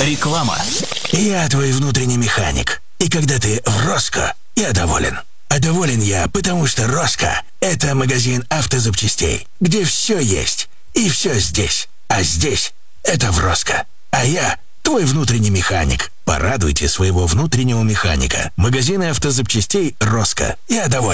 Реклама. Я твой внутренний механик. И когда ты в Роско, я доволен. А доволен я, потому что Роско — это магазин автозапчастей, где все есть и все здесь. А здесь — это в Роско. А я твой внутренний механик. Порадуйте своего внутреннего механика. Магазины автозапчастей Роско. Я доволен.